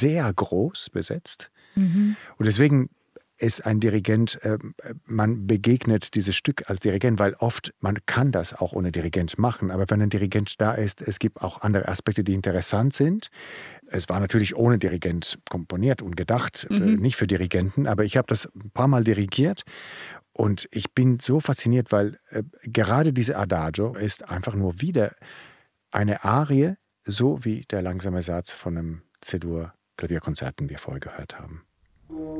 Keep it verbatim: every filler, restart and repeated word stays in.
sehr groß besetzt. Mhm. Und deswegen ist ein Dirigent, äh, man begegnet dieses Stück als Dirigent, weil oft, man kann das auch ohne Dirigent machen, aber wenn ein Dirigent da ist, es gibt auch andere Aspekte, die interessant sind. Es war natürlich ohne Dirigent komponiert und gedacht, Mhm. für, nicht für Dirigenten, aber ich habe das ein paar Mal dirigiert und ich bin so fasziniert, weil äh, gerade diese Adagio ist einfach nur wieder eine Arie, so wie der langsame Satz von einem C-Dur-Klavierkonzert, den wir vorher gehört haben.